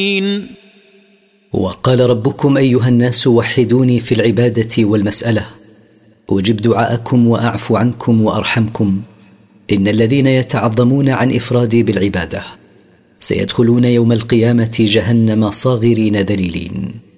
وقال ربكم أيها الناس وحدوني في العبادة والمسألة، أجب دعاءكم وأعفو عنكم وأرحمكم. إن الذين يتعظمون عن إفرادي بالعبادة سيدخلون يوم القيامة جهنم صاغرين ذليلين.